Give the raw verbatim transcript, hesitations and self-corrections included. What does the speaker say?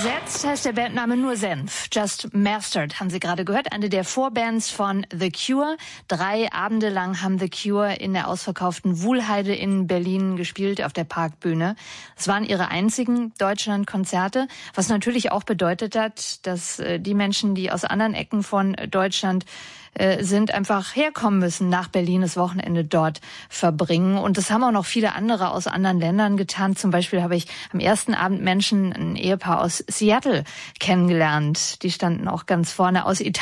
Übersetzt heißt der Bandname nur Senf. Just Mastered haben Sie gerade gehört. Eine der Vorbands von The Cure. Drei Abende lang haben The Cure in der ausverkauften Wuhlheide in Berlin gespielt auf der Parkbühne. Es waren ihre einzigen Deutschlandkonzerte, was natürlich auch bedeutet hat, dass die Menschen, die aus anderen Ecken von Deutschland sind, einfach herkommen müssen nach Berlin, das Wochenende dort verbringen. Und das haben auch noch viele andere aus anderen Ländern getan. Zum Beispiel habe ich am ersten Abend Menschen, ein Ehepaar aus Seattle kennengelernt. Die standen auch ganz vorne aus Italien.